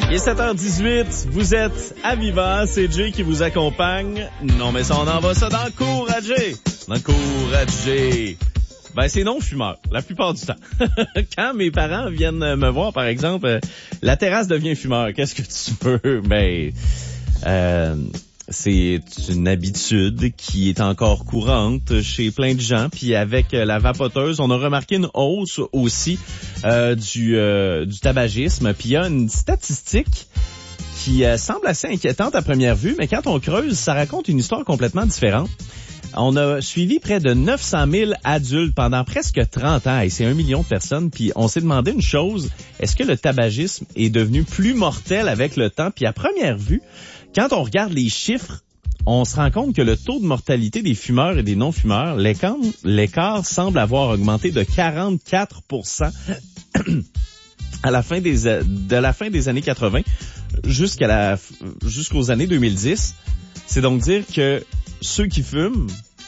Il est 7h18, vous êtes à Viva, c'est Jay qui vous accompagne. Non mais ça, on envoie ça dans le cours à Jay. Dans le cours à Jay. Ben c'est non-fumeur, la plupart du temps. Quand mes parents viennent me voir, par exemple, la terrasse devient fumeur, qu'est-ce que tu peux? Ben, c'est une habitude qui est encore courante chez plein de gens. Puis avec la vapoteuse, on a remarqué une hausse aussi du tabagisme. Puis il y a une statistique qui semble assez inquiétante à première vue, mais quand on creuse, ça raconte une histoire complètement différente. On a suivi près de 900 000 adultes pendant presque 30 ans, et c'est 1 million de personnes, puis on s'est demandé une chose, est-ce que le tabagisme est devenu plus mortel avec le temps? Puis à première vue, quand on regarde les chiffres, on se rend compte que le taux de mortalité des fumeurs et des non-fumeurs, l'écart semble avoir augmenté de 44% à la fin de la fin des années 80 jusqu'aux années 2010. C'est donc dire que ceux qui fument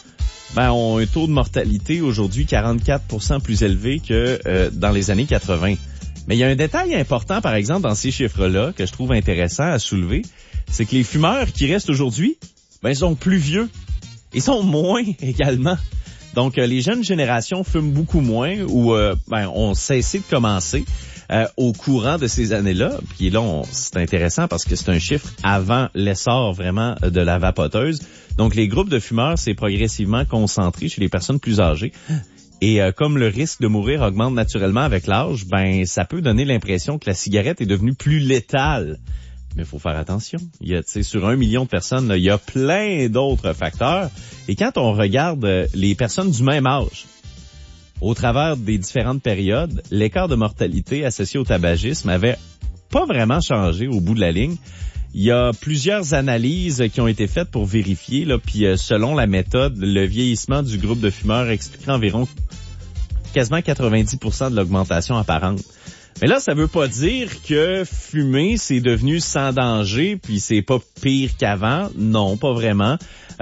ont un taux de mortalité aujourd'hui 44% plus élevé que dans les années 80. Mais il y a un détail important, par exemple, dans ces chiffres-là que je trouve intéressant à soulever, c'est que les fumeurs qui restent aujourd'hui, ils sont plus vieux. Ils sont moins également. Donc, les jeunes générations fument beaucoup moins ou ont cessé de commencer au courant de ces années-là. Puis là, c'est intéressant parce que c'est un chiffre avant l'essor vraiment de la vapoteuse. Donc, les groupes de fumeurs s'est progressivement concentré chez les personnes plus âgées. Et comme le risque de mourir augmente naturellement avec l'âge, ça peut donner l'impression que la cigarette est devenue plus létale. Mais il faut faire attention. Il y a, sur 1 million de personnes, là, il y a plein d'autres facteurs. Et quand on regarde les personnes du même âge, au travers des différentes périodes, l'écart de mortalité associé au tabagisme avait pas vraiment changé au bout de la ligne. Il y a plusieurs analyses qui ont été faites pour vérifier, là, puis selon la méthode, le vieillissement du groupe de fumeurs expliquerait environ quasiment 90% de l'augmentation apparente. Mais là, ça veut pas dire que fumer, c'est devenu sans danger, puis c'est pas pire qu'avant. Non, pas vraiment.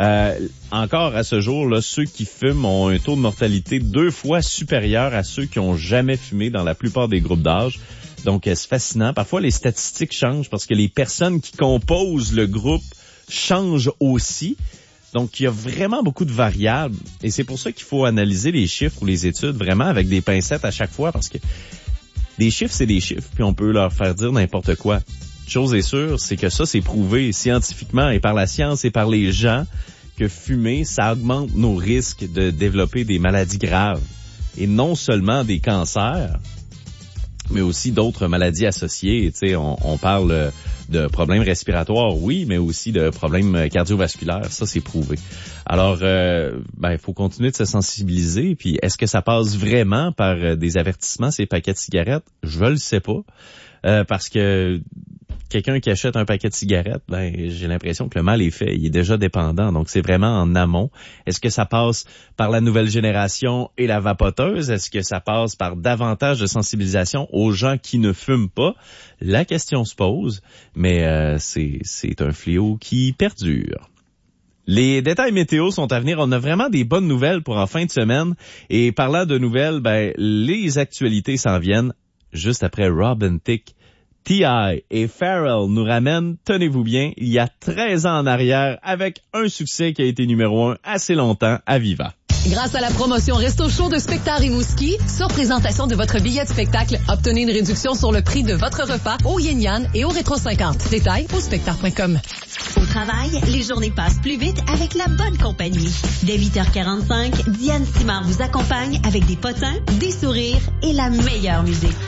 Encore à ce jour, là, ceux qui fument ont un taux de mortalité 2 fois supérieur à ceux qui ont jamais fumé dans la plupart des groupes d'âge. Donc, c'est fascinant. Parfois, les statistiques changent parce que les personnes qui composent le groupe changent aussi. Donc, il y a vraiment beaucoup de variables. Et c'est pour ça qu'il faut analyser les chiffres ou les études vraiment avec des pincettes à chaque fois parce que des chiffres, c'est des chiffres, puis on peut leur faire dire n'importe quoi. Chose est sûre, c'est que ça, c'est prouvé scientifiquement et par la science et par les gens que fumer, ça augmente nos risques de développer des maladies graves. Et non seulement des cancers, mais aussi d'autres maladies associées. Tu sais, on parle de problèmes respiratoires, oui, mais aussi de problèmes cardiovasculaires. Ça, c'est prouvé. Alors, il faut continuer de se sensibiliser. Puis, est-ce que ça passe vraiment par des avertissements, ces paquets de cigarettes? Je le sais pas. Parce que quelqu'un qui achète un paquet de cigarettes, j'ai l'impression que le mal est fait. Il est déjà dépendant. Donc, c'est vraiment en amont. Est-ce que ça passe par la nouvelle génération et la vapoteuse? Est-ce que ça passe par davantage de sensibilisation aux gens qui ne fument pas? La question se pose, mais c'est un fléau qui perdure. Les détails météo sont à venir. On a vraiment des bonnes nouvelles pour en fin de semaine. Et parlant de nouvelles, les actualités s'en viennent juste après Robin Thicke. T.I. et Pharrell nous ramènent, tenez-vous bien, il y a 13 ans en arrière, avec un succès qui a été numéro 1 assez longtemps à Viva. Grâce à la promotion Resto Chaud de Spectar Rimouski, sur présentation de votre billet de spectacle, obtenez une réduction sur le prix de votre repas au Yin Yang et au Rétro 50. Détails au spectar.com. Au travail, les journées passent plus vite avec la bonne compagnie. Dès 8h45, Diane Simard vous accompagne avec des potins, des sourires et la meilleure musique.